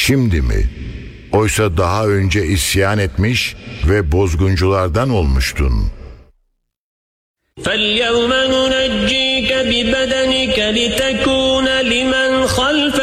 Şimdi mi? Oysa daha önce isyan etmiş ve bozgunculardan olmuştun. فَالْيَوْمَ نُنَجِّيكَ بِبَدَنِكَ لِتَكُونَ لِمَنْ خَلْفَكَ